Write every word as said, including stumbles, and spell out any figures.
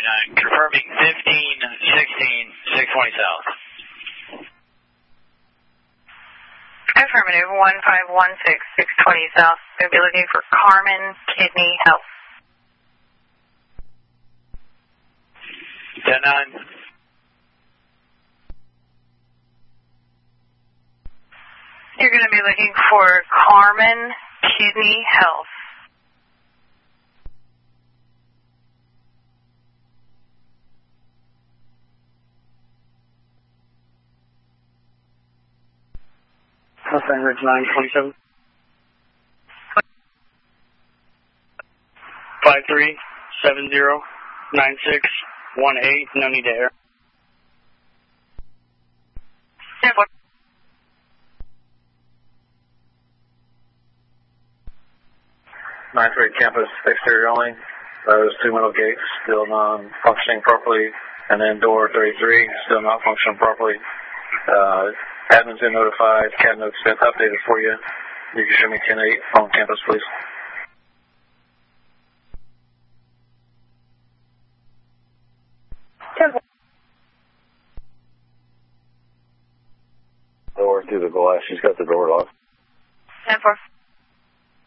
nine, confirming fifteen sixteen, six twenty south. Affirmative, one five one six, six twenty south. Going to be looking for Carmen Kidney Health. ten nine. You're going to be looking for Carmen Kidney Health. Mustang Ridge nine twenty-seven. five three seven zero nine six one eight, no need to air. nine three campus exterior only. Those two middle gates still not functioning properly, and then door thirty-three still not functioning properly. Uh, admin's been notified, CAD notes been updated for you. You can show me ten eight on campus, please. Door through the glass, she's got the door locked. ten four.